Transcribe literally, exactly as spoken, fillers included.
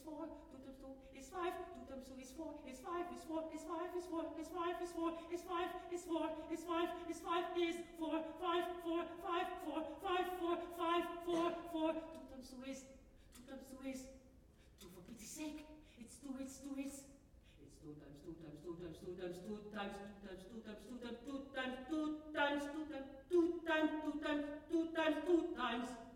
four, two times two is five, two times two is four, is five, is four, is five, is four, is five, is four, is five, is four, is five, is five, is four, five, four, five, four, five, four, five, four, four, two times two is, two times two is, two for pity's sake, it's two, it's two, it's, it's two times two times two times two times two times two times two times two times two times two times two times two times two times two times two times